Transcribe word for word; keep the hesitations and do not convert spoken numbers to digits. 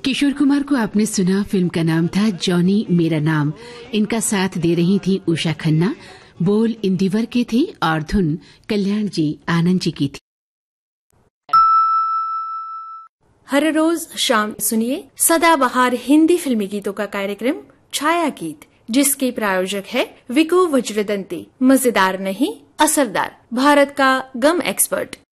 किशोर कुमार को आपने सुना, फिल्म का नाम था जॉनी मेरा नाम। इनका साथ दे रही थी उषा खन्ना। बोल इंदिवर के थे और धुन कल्याण जी आनंद जी की थी। हर रोज शाम सुनिए सदाबहार हिंदी फिल्मी गीतों का कार्यक्रम छाया गीत, जिसके प्रायोजक है विको वज्रदंती। मजेदार नहीं, असरदार, भारत का गम एक्सपर्ट।